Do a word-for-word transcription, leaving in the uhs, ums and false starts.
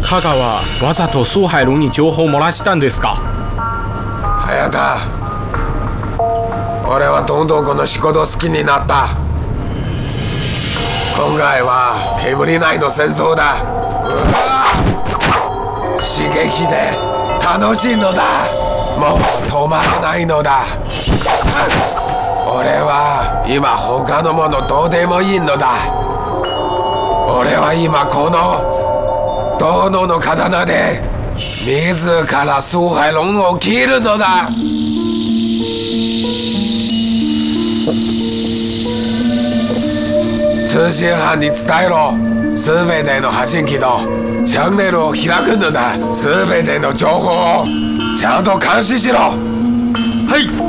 加賀はわざと宗海龍に情報を漏らしたんですか？ 早田、俺はどんどんこの仕事好きになった。今回は煙内の戦争だ。うわ刺激で楽しいのだ。もう止まらないのだ。俺は今他のものどうでもいいのだ。俺は今この殿の刀で自ら宗海龍を切るのだ。通信班に伝えろ。全ての発信機とチャンネルを開くのだ。全ての情報をちゃんと監視しろ。 はい。